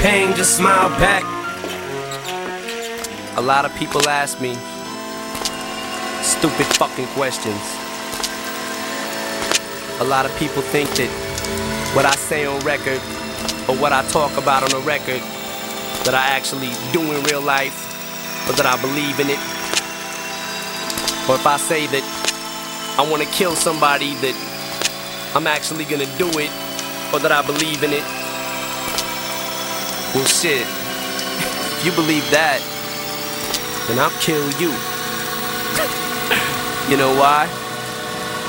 pain, just smile back. A lot of people ask me stupid fucking questions. A lot of people think that what I say on record or what I talk about on a record that I actually do in real life, or that I believe in it. Or if I say that I want to kill somebody, that I'm actually gonna do it, or that I believe in it. Well, shit, if you believe that, then I'll kill you. You know why?